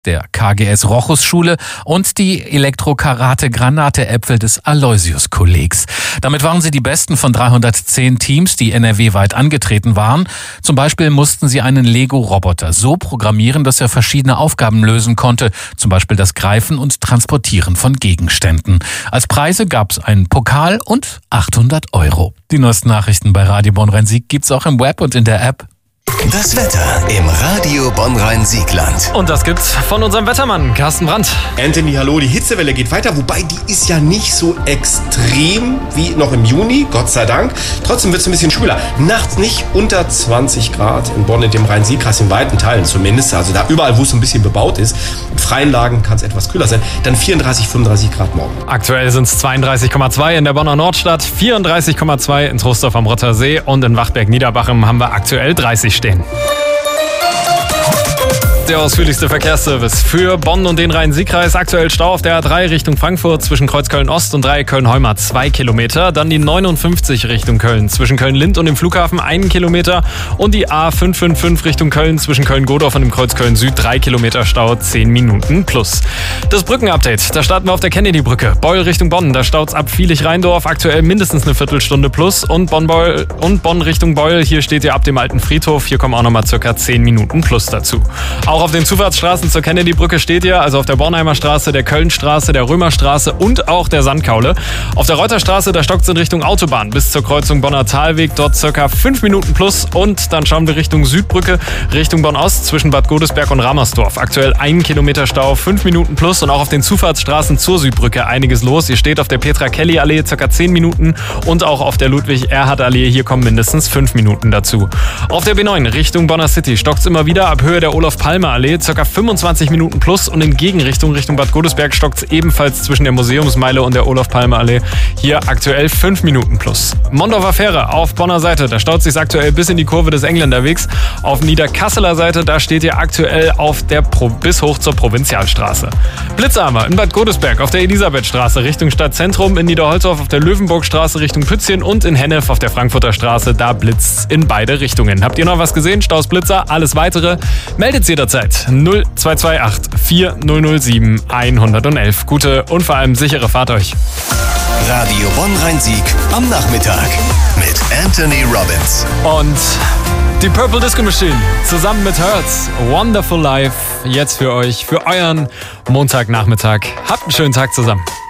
der KGS Rochus Schule und die Elektro-Karate-Granate-Äpfel des Aloysius-Kollegs. Damit waren sie die besten von 310 Teams, die NRW-weit angetreten waren. Zum Beispiel mussten sie einen Lego-Roboter so programmieren, dass er verschiedene Aufgaben lösen konnte, zum Beispiel das Greifen und Transportieren von Gegenständen. Als Preise gab es einen Pokal und 800 €. Die neuesten Nachrichten bei Radio Bonn-Rhein-Sieg gibt's auch im Web und in der App. Das Wetter im Radio Bonn-Rhein-Siegland. Und das gibt's von unserem Wettermann, Carsten Brandt. Anthony, hallo, die Hitzewelle geht weiter, wobei die ist ja nicht so extrem wie noch im Juni, Gott sei Dank. Trotzdem wird es ein bisschen schwüler. Nachts nicht unter 20 Grad in Bonn, in dem Rhein-Sieg-Kreis, in weiten Teilen zumindest. Also da überall, wo es ein bisschen bebaut ist. In freien Lagen kann es etwas kühler sein. Dann 34, 35 Grad morgen. Aktuell sind es 32,2 in der Bonner Nordstadt, 34,2 in Trostorf am Rottersee und in Wachberg-Niederbachem haben wir aktuell 30 stehen. Der ausführlichste Verkehrsservice für Bonn und den Rhein-Sieg-Kreis. Aktuell Stau auf der A3 Richtung Frankfurt zwischen Kreuzköln-Ost und Dreieck Köln-Heumar 2 Kilometer. Dann die 59 Richtung Köln zwischen Köln-Lind und dem Flughafen 1 Kilometer. Und die A555 Richtung Köln zwischen Köln-Godorf und dem Kreuz Köln-Süd 3 Kilometer Stau, 10 Minuten plus. Das Brückenupdate, da starten wir auf der Kennedy-Brücke. Beul Richtung Bonn, da staut's ab Vielig-Rheindorf aktuell mindestens eine Viertelstunde plus. Und Bonn Richtung Beul, hier steht ihr ab dem alten Friedhof. Hier kommen auch nochmal circa 10 Minuten plus dazu. Auch auf den Zufahrtsstraßen zur Kennedy-Brücke steht ihr, also auf der Bornheimer Straße, der Kölnstraße, der Römerstraße und auch der Sandkaule. Auf der Reuterstraße, da stockt es in Richtung Autobahn bis zur Kreuzung Bonner Talweg, dort circa 5 Minuten plus. Und dann schauen wir Richtung Südbrücke, Richtung Bonn-Ost zwischen Bad Godesberg und Ramersdorf. Aktuell 1 Kilometer Stau, 5 Minuten plus. Und auch auf den Zufahrtsstraßen zur Südbrücke einiges los. Ihr steht auf der Petra-Kelly-Allee circa 10 Minuten und auch auf der Ludwig-Erhard-Allee, hier kommen mindestens 5 Minuten dazu. Auf der B9 Richtung Bonner City stockt es immer wieder ab Höhe der Olof-Palme-Allee, ca. 25 Minuten plus und in Gegenrichtung Richtung Bad Godesberg stockt es ebenfalls zwischen der Museumsmeile und der Olof-Palme-Allee. Hier aktuell 5 Minuten plus. Mondorfer Fähre auf Bonner Seite, da staut es sich aktuell bis in die Kurve des Engländerwegs. Auf Niederkasseler Seite, da steht ihr aktuell auf der bis hoch zur Provinzialstraße. Blitze haben wir in Bad Godesberg auf der Elisabethstraße Richtung Stadtzentrum, in Niederholzhof auf der Löwenburgstraße Richtung Pützchen und in Hennef auf der Frankfurter Straße, da blitzt in beide Richtungen. Habt ihr noch was gesehen? Staus, Blitzer, alles weitere? Meldet jederzeit 0228 4007 111. Gute und vor allem sichere Fahrt euch. Radio Bonn-Rhein-Sieg am Nachmittag mit Anthony Robbins. Und die Purple Disco Machine zusammen mit Hertz. Wonderful Life. Jetzt für euch, für euren Montagnachmittag. Habt einen schönen Tag zusammen.